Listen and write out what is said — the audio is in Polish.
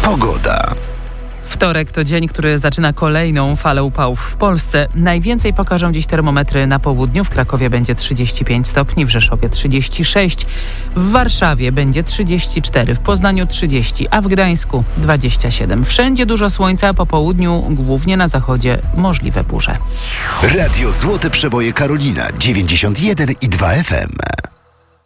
Pogoda. Wtorek to dzień, który zaczyna kolejną falę upałów w Polsce. Najwięcej pokażą dziś termometry na południu. W Krakowie będzie 35 stopni, w Rzeszowie 36, w Warszawie będzie 34, w Poznaniu 30, a w Gdańsku 27. Wszędzie dużo słońca, po południu, głównie na zachodzie, możliwe burze. Radio Złote Przeboje Karolina 91,2 FM.